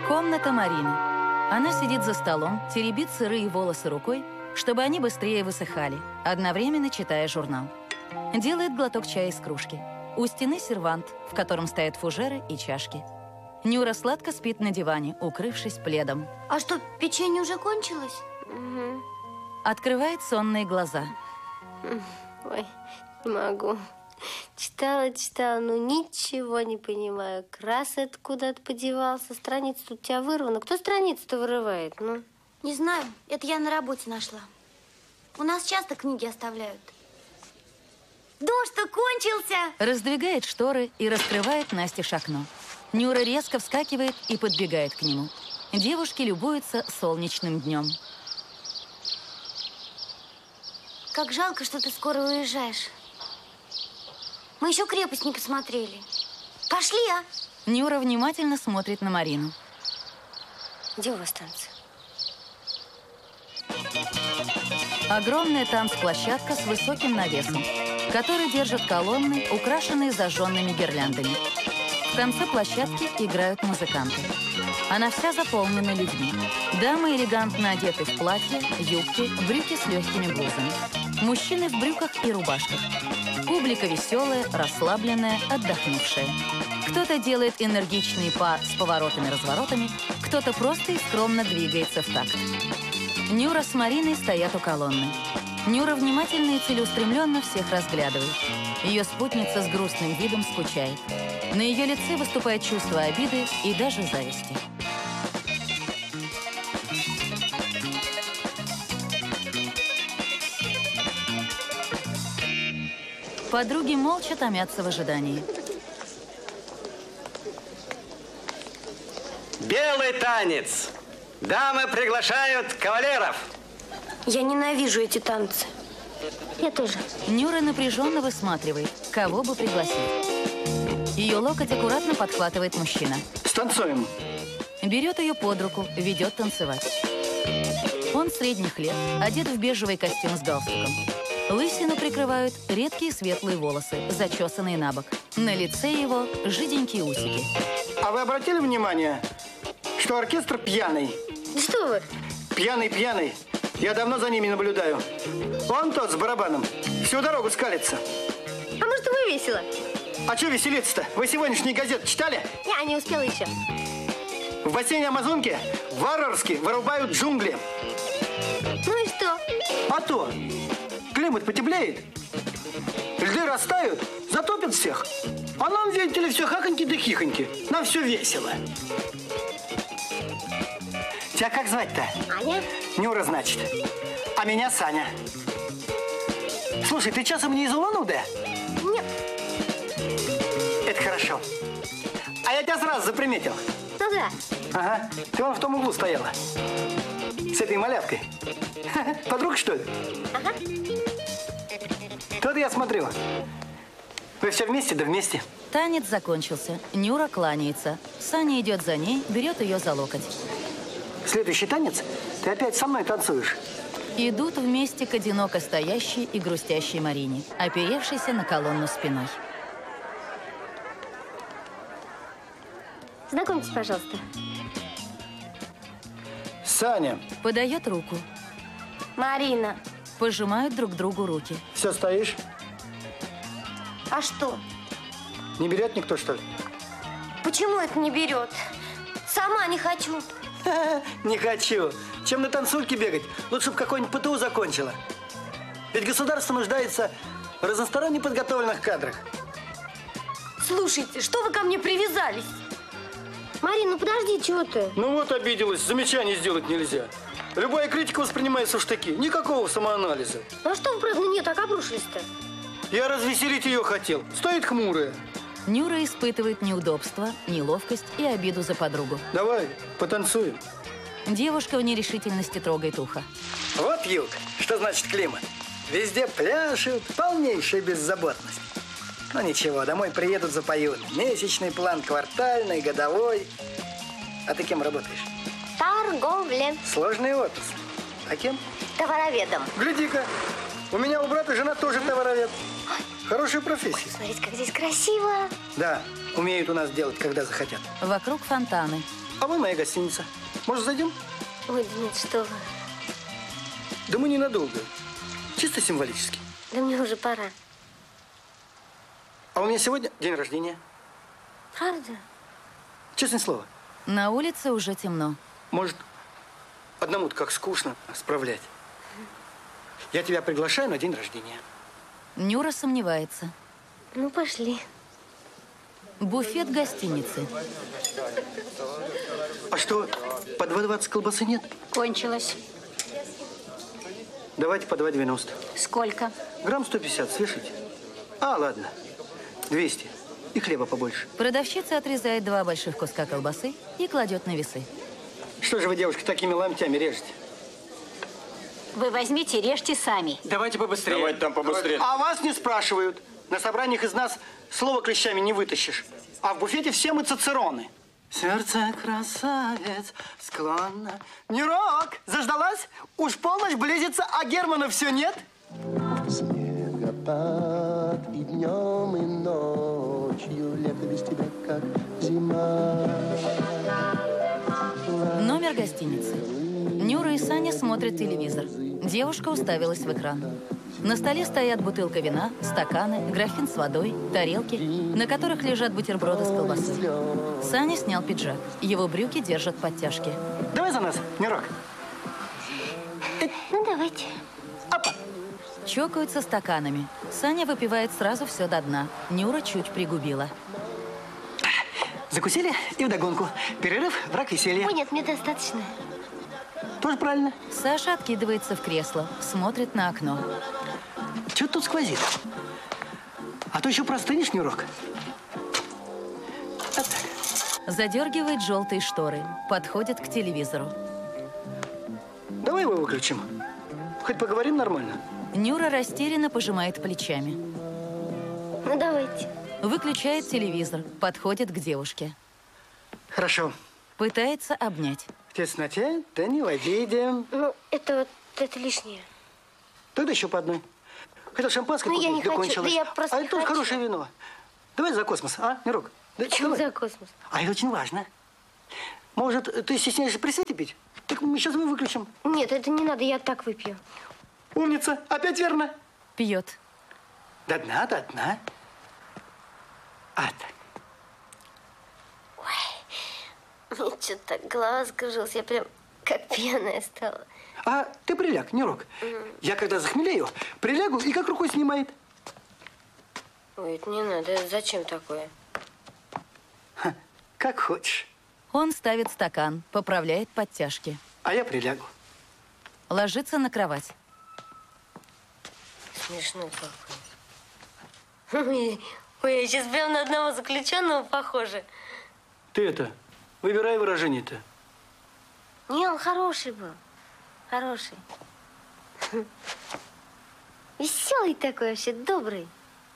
Комната Марины. Она сидит за столом, теребит сырые волосы рукой, чтобы они быстрее высыхали, одновременно читая журнал. Делает глоток чая из кружки. У стены сервант, в котором стоят фужеры и чашки. Нюра сладко спит на диване, укрывшись пледом. А что, печенье уже кончилось? Угу. Открывает сонные глаза. Ой, не могу. Читала, но ничего не понимаю. Красный куда-то подевался. Страница тут у тебя вырвана. Кто страницу-то вырывает? Ну? Не знаю, это я на работе нашла. У нас часто книги оставляют. Дождь-то кончился! Раздвигает шторы и раскрывает настежь окно. Нюра резко вскакивает и подбегает к нему. Девушки любуются солнечным днем. Как жалко, что ты скоро уезжаешь. Мы еще крепость не посмотрели. Пошли, а? Нюра внимательно смотрит на Марину. Где у вас танцы? Огромная танцплощадка с высоким навесом, который держат колонны, украшенные зажженными гирляндами. В конце площадки играют музыканты. Она вся заполнена людьми. Дамы элегантно одеты в платья, юбки, брюки с легкими блузами. Мужчины в брюках и рубашках. Публика веселая, расслабленная, отдохнувшая. Кто-то делает энергичный па с поворотами-разворотами, кто-то просто и скромно двигается в такт. Нюра с Мариной стоят у колонны. Нюра внимательно и целеустремленно всех разглядывает. Ее спутница с грустным видом скучает. На ее лице выступает чувство обиды и даже зависти. Подруги молча томятся в ожидании. Белый танец. Дамы приглашают кавалеров. Я ненавижу эти танцы. Я тоже. Нюра напряженно высматривает, кого бы пригласить. Ее локоть аккуратно подхватывает мужчина. Станцуем. Берет ее под руку, ведет танцевать. Он средних лет, одет в бежевый костюм с галстуком. Лысину прикрывают редкие светлые волосы, зачесанные на бок. На лице его жиденькие усики. А вы обратили внимание, что оркестр пьяный? Что вы? Пьяный. Я давно за ними наблюдаю. Он тот с барабаном. Всю дорогу скалится. А может, ему весело? А что веселиться-то? Вы сегодняшние газеты читали? Я не успела еще. В бассейне Амазонки варварски вырубают джунгли. Ну и что? А то климат потеплеет, льды растают, затопят всех. А нам, видите ли, все хахоньки да хихоньки. Нам все весело. Тебя как звать-то? Аня. Нюра, значит. А меня Саня. Слушай, ты часом не из Улан-Удэ? Нет. Это хорошо. А я тебя сразу заприметил. Ну да. Ага, ты вон в том углу стояла. С этой малявкой. Подруга, что ли? Ага. Тут я смотрю. Вы все вместе, да вместе. Танец закончился. Нюра кланяется. Саня идет за ней, берет ее за локоть. Следующий танец ты опять со мной танцуешь. Идут вместе к одиноко стоящей и грустящей Марине, оперевшейся на колонну спиной. Знакомьтесь, пожалуйста. Саня. Подает руку. Марина. Пожимают друг другу руки. Все стоишь? А что? Не берет никто, что ли? Почему это не берет? Сама не хочу. Не хочу. Чем на танцульке бегать? Лучше бы какой-нибудь ПТУ закончила. Ведь государство нуждается в разносторонне подготовленных кадрах. Слушайте, что вы ко мне привязались? Марина, ну подожди, чего ты? Ну вот обиделась, замечаний сделать нельзя. Любая критика воспринимается в штыки. Никакого самоанализа. Ну а что вы просто нет, так обрушились-то? Я развеселить ее хотел. Стоит хмурая. Нюра испытывает неудобство, неловкость и обиду за подругу. Давай, потанцуем. Девушка в нерешительности трогает ухо. Вот юг. Что значит климат? Везде пляшут, полнейшая беззаботность. Ну ничего, домой приедут, запоют. Месячный план, квартальный, годовой. А ты кем работаешь? Торговля. Сложная отрасль. А кем? Товароведом. Гляди-ка, у меня у брата жена тоже товаровед. Хорошая профессия. Смотрите, как здесь красиво. Да, умеют у нас делать, когда захотят. Вокруг фонтаны. А вон моя гостиница. Может, зайдем? Ой, да нет, что вы. Да мы ненадолго. Чисто символически. Да мне уже пора. А у меня сегодня день рождения. Правда? Честное слово. На улице уже темно. Может, одному-то как скучно справлять. Я тебя приглашаю на день рождения. Нюра сомневается. Ну, пошли. Буфет гостиницы. А что, по 2,20 колбасы нет? Кончилось. Давайте по 2,90. Сколько? Грамм 150, свешите. А, ладно. 200. И хлеба побольше. Продавщица отрезает 2 больших куска колбасы и кладет на весы. Что же вы, девушка, такими ломтями режете? Вы возьмите, режьте сами. Давайте побыстрее. Давайте там побыстрее. А вас не спрашивают. На собраниях из нас слово клещами не вытащишь. А в буфете все мы цицероны. Сердце красавец, склонно. Нерок, заждалась? Уж полночь близится, а Германа все нет? Снегопад и днем, и ночью, лето без тебя, как зима. Номер гостиницы. Нюра и Саня смотрят телевизор. Девушка уставилась в экран. На столе стоят бутылка вина, стаканы, графин с водой, тарелки, на которых лежат бутерброды с колбасой. Саня снял пиджак. Его брюки держат подтяжки. Давай за нас, Нерок. Ну, давайте. Опа. Чокаются стаканами. Саня выпивает сразу все до дна. Нюра чуть пригубила. Закусили и вдогонку. Перерыв, враг веселья. Ой, нет, мне достаточно. Тоже правильно. Саша откидывается в кресло, смотрит на окно. Что тут сквозит? А то еще простынешь, Нерок. Вот так. Задергивает желтые шторы. Подходит к телевизору. Давай его выключим. Хоть поговорим нормально. Нюра растерянно пожимает плечами. Ну, давайте. Выключает телевизор. Подходит к девушке. Хорошо. Пытается обнять. В тесноте, да не в обиде. Ну, это лишнее. Тогда еще по одной. Хотел шампанское Ну, купить, я не да хочу. кончилось. Да я просто а не это тут хочу. хорошее вино. Давай за космос, а, Нерок? Да, Почему давай. за космос? А это очень важно. Может, ты стесняешься при свете пить? Так мы сейчас мы выключим. Нет, это не надо, я так выпью. Умница, опять верно. Пьет. До дна, до дна. А так. Мне что-то так голова закружилась, я прям как пьяная стала. А ты приляг, Нерок. Я когда захмелею, прилягу и как рукой снимает. Ой, это не надо, это зачем такое? Ха, как хочешь. Он ставит стакан, поправляет подтяжки. А я прилягу. Ложится на кровать. Смешной какой. Ой, я сейчас прям на одного заключенного похожа. Ты это, выбирай выражение-то. Не, он хороший был. Хороший. Веселый такой вообще, добрый.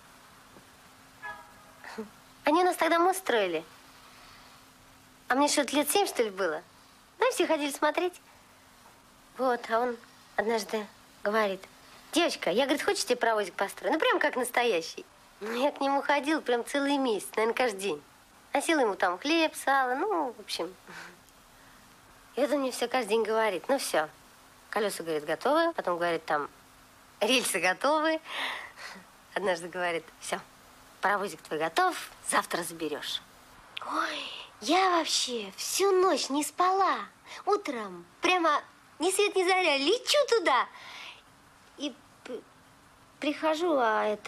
Они у нас тогда мост строили. А мне что-то лет 7, что ли, было? Ну, и все ходили смотреть. Вот, а он однажды говорит: девочка, я, говорит, хочешь, тебе паровозик построю? Ну, прям как настоящий. Ну, я к нему ходила прям целый месяц, наверное, каждый день. Носила ему там хлеб, сало, ну, в общем. И вот он мне все каждый день говорит: ну, все, колеса, говорит, готовы. Потом говорит, там, рельсы готовы. Однажды говорит: все, паровозик твой готов, завтра заберешь. Ой, я вообще всю ночь не спала. Утром прямо ни свет ни заря лечу туда. И прихожу,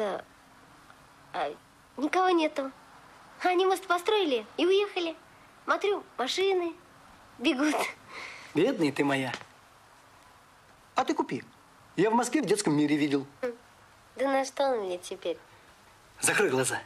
никого нету. Они мост построили и уехали. Смотрю, машины бегут. Бедный ты моя. А ты купи. Я в Москве в детском мире видел. Да на что он мне теперь? Закрой глаза.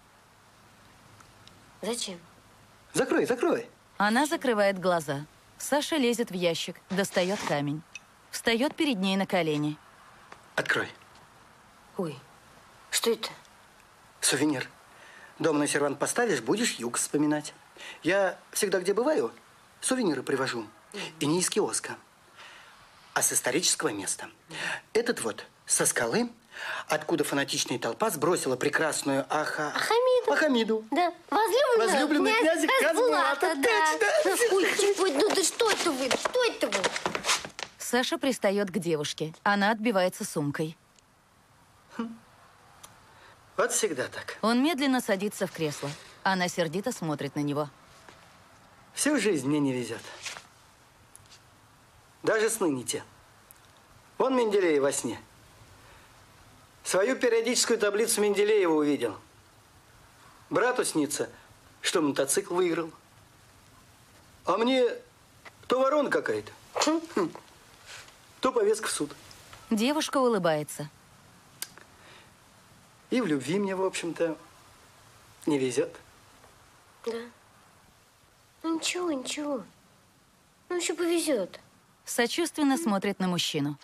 Зачем? Закрой, закрой. Она закрывает глаза. Саша лезет в ящик, достает камень. Встает перед ней на колени. Открой. Ой, что это? Сувенир. Дома на сервант поставишь, будешь юг вспоминать. Я всегда, где бываю, сувениры привожу. И не из киоска, а с исторического места. Этот вот со скалы, откуда фанатичная толпа сбросила прекрасную Ахамиду. Ахамиду. Да, возлюбленную Возлюбленный князя Хасбулата. да. Ой, Саша пристает к девушке. Она отбивается сумкой. Вот всегда так. Он медленно садится в кресло. Она сердито смотрит на него. Всю жизнь мне не везет. Даже сны не те. Вон Менделеев во сне. Свою периодическую таблицу Менделеева увидел. Брату снится, что мотоцикл выиграл. А мне то ворона какая-то, то повестка в суд. Девушка улыбается. И в любви мне, в общем-то, не везет. Да. Ну ничего, ничего. Ну еще повезет. Сочувственно смотрит на мужчину.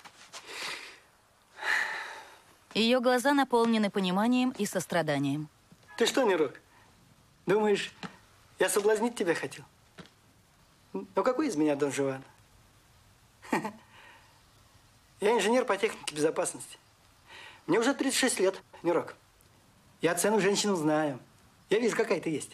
Ее глаза наполнены пониманием и состраданием. Ты что, Мирок, думаешь, я соблазнить тебя хотел? Ну какой из меня Дон Жуан? Я инженер по технике безопасности. Мне уже 36 лет, Мирок. Я цену женщину знаю. Я вижу, какая ты есть.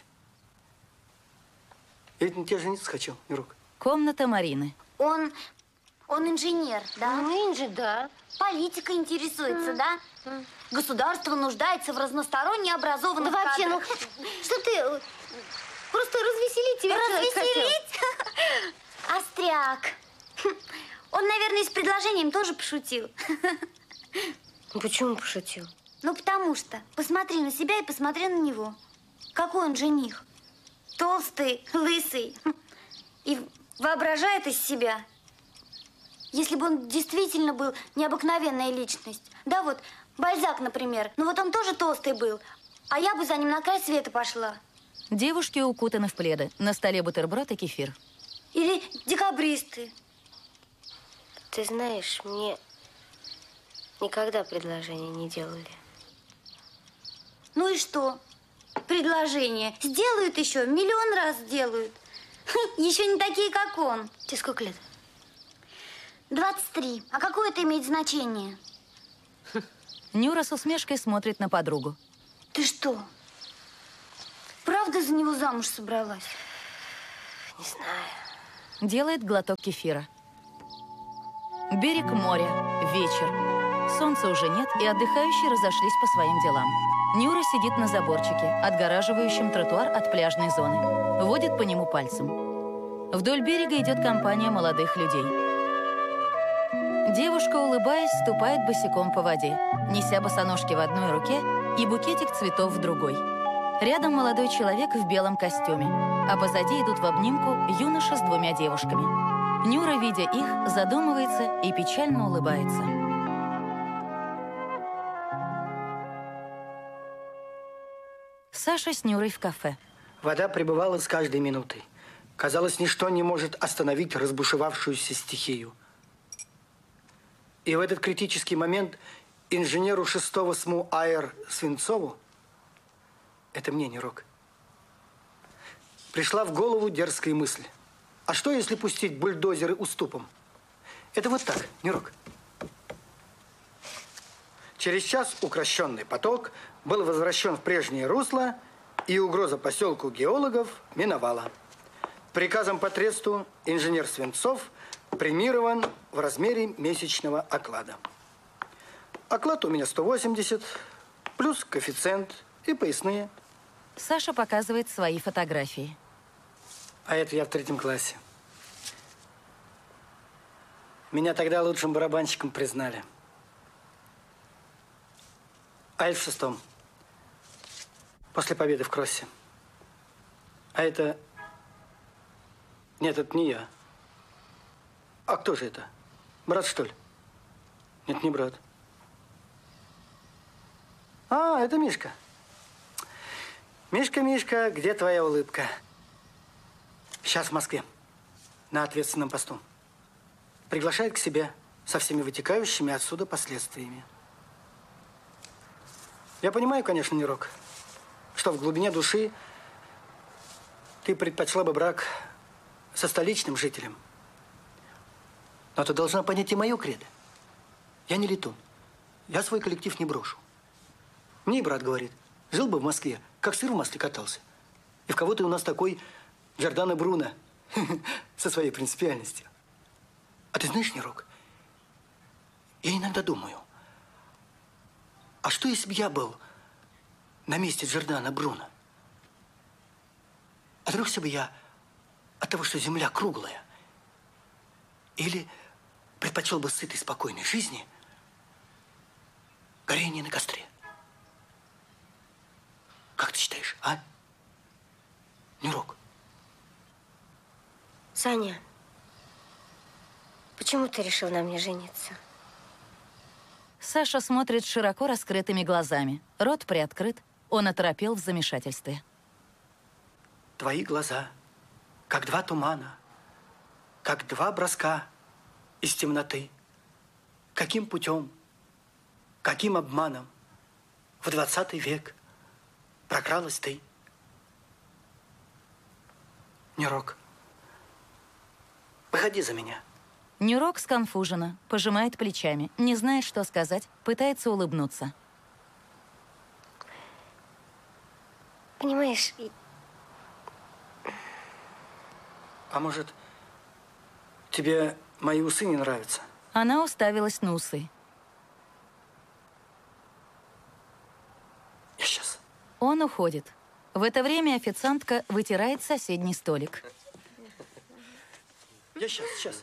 Я ведь на тебя жениться хочу, Мирок. Комната Марины. Он инженер, да? Ну, да. Политика интересуется, да? Государство нуждается в разносторонне образованных Да вообще, ну, кадрах. что ты... Просто развеселить тебя человек хотел. Развеселить? Остряк. Он, наверное, с предложением тоже пошутил. Ну, почему пошутил? Ну, потому что посмотри на себя и посмотри на него. Какой он жених. Толстый, лысый. И воображает из себя. Если бы он действительно был необыкновенная личность. Да, вот Бальзак, например. Ну, вот он тоже толстый был. А я бы за ним на край света пошла. Девушки укутаны в пледы. На столе бутерброд и кефир. Или декабристы. Ты знаешь, мне никогда предложения не делали. Ну и что? Предложение. Сделают еще, миллион раз сделают. Еще не такие, как он. Тебе сколько лет? 23. А какое это имеет значение? Нюра с усмешкой смотрит на подругу. Ты что? Правда за него замуж собралась? Не знаю. Делает глоток кефира. Берег моря. Вечер. Солнца уже нет, и отдыхающие разошлись по своим делам. Нюра сидит на заборчике, отгораживающем тротуар от пляжной зоны. Водит по нему пальцем. Вдоль берега идет компания молодых людей. Девушка, улыбаясь, ступает босиком по воде, неся босоножки в одной руке и букетик цветов в другой. Рядом молодой человек в белом костюме, а позади идут в обнимку юноша с двумя девушками. Нюра, видя их, задумывается и печально улыбается. Саша с Нюрой в кафе. Вода прибывала с каждой минутой. Казалось, ничто не может остановить разбушевавшуюся стихию. И в этот критический момент инженеру 6-го СМУ АЭР Свинцову, это мне, не Рок, пришла в голову дерзкая мысль. А что, если пустить бульдозеры уступом? Это вот так, не Рок. Через час укрощенный поток был возвращен в прежнее русло, и угроза поселку геологов миновала. Приказом по тресту инженер Свинцов премирован в размере месячного оклада. Оклад у меня 180, плюс коэффициент и поясные. Саша показывает свои фотографии. А это я в 3 классе. Меня тогда лучшим барабанщиком признали. А это в 6-м. После победы в кроссе. А это... Нет, это не я. А кто же это? Брат, что ли? Нет, не брат. А, это Мишка. Мишка, Мишка, где твоя улыбка? Сейчас в Москве. На ответственном посту. Приглашает к себе со всеми вытекающими отсюда последствиями. Я понимаю, конечно, Нерок, что в глубине души ты предпочла бы брак со столичным жителем. Но ты должна понять и мое кредо. Я не летун. Я свой коллектив не брошу. Мне и брат говорит, жил бы в Москве, как сыр в масле катался. И в кого ты у нас такой Джордано Бруно со своей принципиальностью. А ты знаешь, Нерок, Я иногда думаю, а что если бы я был на месте Джордано Бруно? Отрекся бы я от того, что земля круглая? Или предпочел бы сытой, спокойной жизни горение на костре? Как ты считаешь, а? Нюрок? Саня, почему ты решил на мне жениться? Саша смотрит широко раскрытыми глазами. Рот приоткрыт. Он оторопел в замешательстве. Твои глаза, как два тумана, как два броска из темноты. Каким путем, каким обманом в 20 век прокралась ты? Нюрок, выходи за меня. Нюрок сконфужена, пожимает плечами, не знает, что сказать, пытается улыбнуться. Понимаешь, А может, тебе мои усы не нравятся? Она уставилась на усы. Я сейчас. Он уходит. В это время официантка вытирает соседний столик. Я сейчас.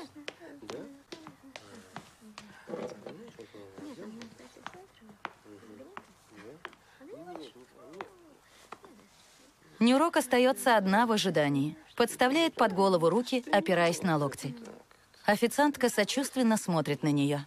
Нюрок остается одна в ожидании. Подставляет под голову руки, опираясь на локти. Официантка сочувственно смотрит на нее.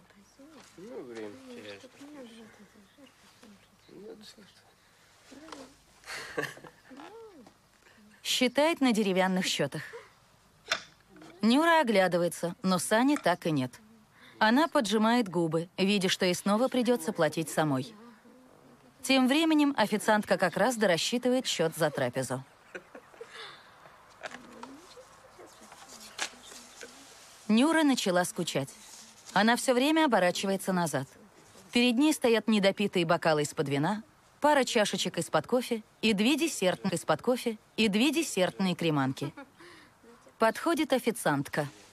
Считает на деревянных счетах. Нюра оглядывается, но Сани так и нет. Она поджимает губы, видя, что ей снова придется платить самой. Тем временем официантка как раз дорассчитывает счет за трапезу. Нюра начала скучать. Она все время оборачивается назад. Перед ней стоят недопитые бокалы из-под вина, пара чашечек из-под кофе и две десертные креманки. Подходит официантка.